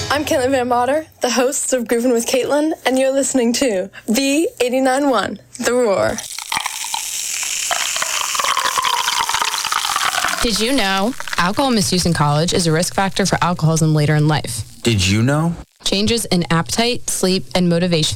I'm Caitlin Van Motter, the host of Groovin' with Caitlin, and you're listening to V89.1, The Roar. Did you know alcohol misuse in college is a risk factor for alcoholism later in life? Did you know? Changes in appetite, sleep, and motivation